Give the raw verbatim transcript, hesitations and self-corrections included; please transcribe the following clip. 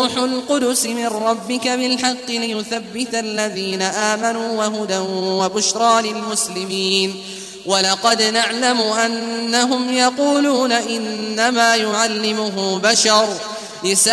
روح القدس من ربك بالحق ليثبت الذين آمنوا وهدى وبشرى للمسلمين ولقد نعلم أنهم يقولون إنما يعلمه بشر